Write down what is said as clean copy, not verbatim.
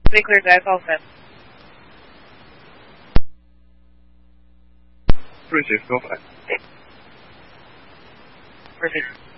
Pretty clear, guys. All set. Pretty safe. Go 5. Perfect.